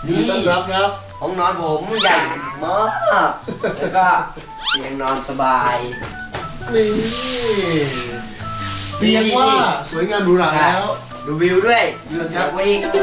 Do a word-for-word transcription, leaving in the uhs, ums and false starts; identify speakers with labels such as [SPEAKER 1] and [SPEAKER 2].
[SPEAKER 1] นี่ต้อนรับครับ
[SPEAKER 2] ห้องนอนผมใหญ่มากแล้วก็เตียงนอนสบาย
[SPEAKER 1] นี่เรียกว่าสวยงามหรูหราแล้ว
[SPEAKER 2] ดูวิวด้วยวิวสวยกว่าอีก